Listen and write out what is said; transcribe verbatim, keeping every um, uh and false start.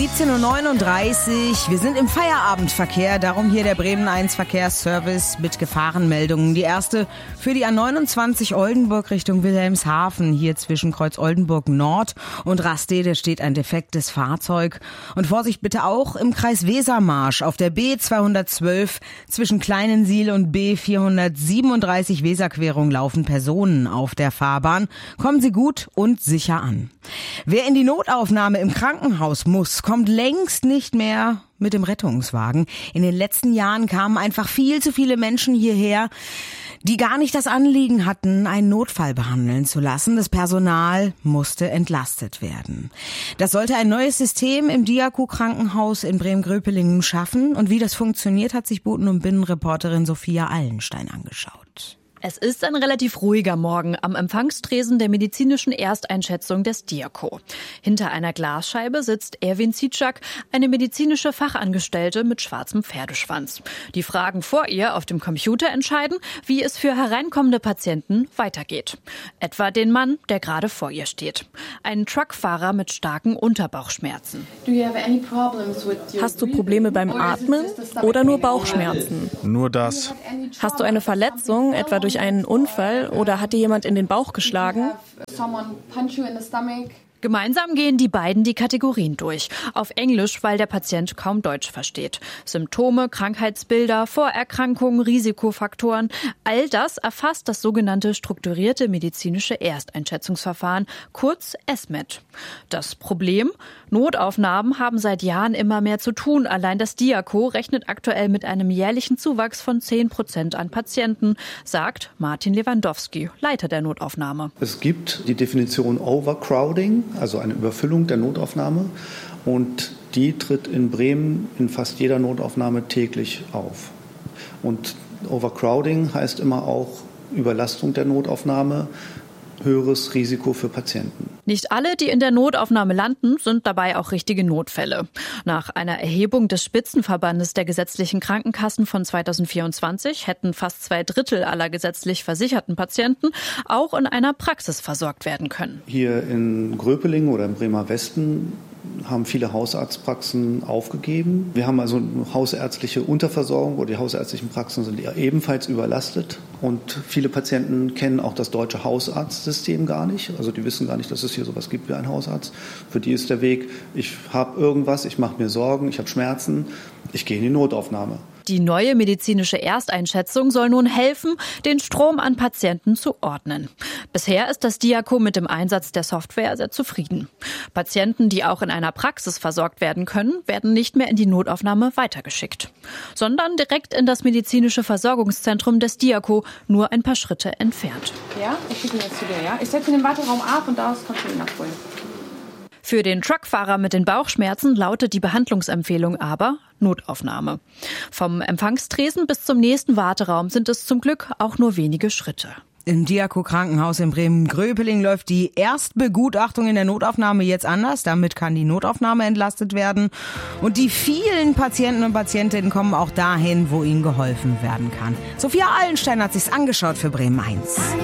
siebzehn Uhr neununddreißig. Wir sind im Feierabendverkehr, darum hier der Bremen eins Verkehrsservice mit Gefahrenmeldungen. Die erste für die A neunundzwanzig Oldenburg Richtung Wilhelmshaven. Hier zwischen Kreuz Oldenburg Nord und Rastede steht ein defektes Fahrzeug. Und Vorsicht bitte auch im Kreis Wesermarsch auf der B zweihundertzwölf zwischen Kleinensiel und B vierhundertsiebenunddreißig Weserquerung laufen Personen auf der Fahrbahn. Kommen Sie gut und sicher an. Wer in die Notaufnahme im Krankenhaus muss, kommt längst nicht mehr mit dem Rettungswagen. In den letzten Jahren kamen einfach viel zu viele Menschen hierher, die gar nicht das Anliegen hatten, einen Notfall behandeln zu lassen. Das Personal musste entlastet werden. Das sollte ein neues System im Diaco-Krankenhaus in Bremen-Gröpelingen schaffen. Und wie das funktioniert, hat sich Boten- und Binnenreporterin Sophia Allenstein angeschaut. Es ist ein relativ ruhiger Morgen am Empfangstresen der medizinischen Ersteinschätzung des Diaco. Hinter einer Glasscheibe sitzt Erwin Zitschak, eine medizinische Fachangestellte mit schwarzem Pferdeschwanz. Die Fragen vor ihr auf dem Computer entscheiden, wie es für hereinkommende Patienten weitergeht. Etwa den Mann, der gerade vor ihr steht. Ein Truckfahrer mit starken Unterbauchschmerzen. Hast du Probleme beim Atmen oder nur Bauchschmerzen? Nur das. Hast du eine Verletzung, etwa durch einen Unfall, oder hat dir jemand in den Bauch geschlagen? Gemeinsam gehen die beiden die Kategorien durch. Auf Englisch, weil der Patient kaum Deutsch versteht. Symptome, Krankheitsbilder, Vorerkrankungen, Risikofaktoren. All das erfasst das sogenannte strukturierte medizinische Ersteinschätzungsverfahren, kurz S M E D. Das Problem? Notaufnahmen haben seit Jahren immer mehr zu tun. Allein das Diaco rechnet aktuell mit einem jährlichen Zuwachs von zehn Prozent an Patienten, sagt Martin Lewandowski, Leiter der Notaufnahme. Es gibt die Definition Overcrowding, also eine Überfüllung der Notaufnahme, und die tritt in Bremen in fast jeder Notaufnahme täglich auf. Und Overcrowding heißt immer auch Überlastung der Notaufnahme, höheres Risiko für Patienten. Nicht alle, die in der Notaufnahme landen, sind dabei auch richtige Notfälle. Nach einer Erhebung des Spitzenverbandes der gesetzlichen Krankenkassen von zweitausendvierundzwanzig hätten fast zwei Drittel aller gesetzlich versicherten Patienten auch in einer Praxis versorgt werden können. Hier in Gröpelingen oder im Bremer Westen haben viele Hausarztpraxen aufgegeben. Wir haben also eine hausärztliche Unterversorgung, oder die hausärztlichen Praxen sind ebenfalls überlastet. Und viele Patienten kennen auch das deutsche Hausarztsystem gar nicht. Also die wissen gar nicht, dass es hier sowas gibt wie einen Hausarzt. Für die ist der Weg, ich habe irgendwas, ich mache mir Sorgen, ich habe Schmerzen, ich gehe in die Notaufnahme. Die neue medizinische Ersteinschätzung soll nun helfen, den Strom an Patienten zu ordnen. Bisher ist das Diaco mit dem Einsatz der Software sehr zufrieden. Patienten, die auch in einer Praxis versorgt werden können, werden nicht mehr in die Notaufnahme weitergeschickt, sondern direkt in das medizinische Versorgungszentrum des Diaco, nur ein paar Schritte entfernt. Ja, ich schicke ihn jetzt zu dir, ja? Ich setze den Warteraum ab und daraus kannst du ihn abholen. Für den Truckfahrer mit den Bauchschmerzen lautet die Behandlungsempfehlung aber Notaufnahme. Vom Empfangstresen bis zum nächsten Warteraum sind es zum Glück auch nur wenige Schritte. Im Diaco-Krankenhaus in Bremen-Gröpelingen läuft die Erstbegutachtung in der Notaufnahme jetzt anders. Damit kann die Notaufnahme entlastet werden. Und die vielen Patienten und Patientinnen kommen auch dahin, wo ihnen geholfen werden kann. Sophia Allenstein hat sich's angeschaut für Bremen eins.